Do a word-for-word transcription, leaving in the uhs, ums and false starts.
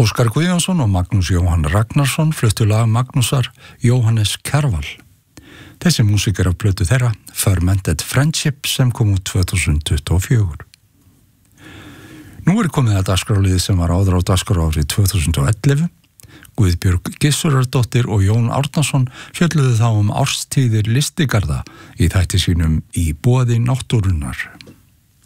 Óskar Guðjónsson og Magnús Jóhann Ragnarsson fluttu lag Magnúsar Jóhannes Kjarval. Þessi músík er af plötu þeirra Fermented Friendship sem kom út tvö þúsund tuttugu og fjögur. Nú er komið að dagskrárliði sem var áður á dagskrá árið tvö þúsund og ellefu. Guðbjörg Gissurardóttir og Jón Árnason fjölluðu þá um árstíðir listigarða í þætti sínum Í boði náttúrunnar.